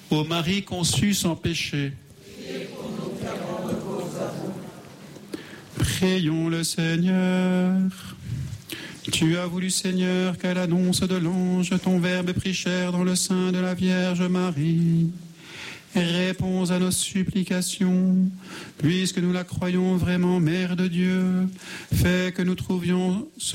Ô Marie conçue sans péché, prions le Seigneur. Tu as voulu, Seigneur, qu'à l'annonce de l'ange, ton Verbe prit chair dans le sein de la Vierge Marie. Réponds à nos supplications, puisque nous la croyons vraiment Mère de Dieu. Fais que nous trouvions ce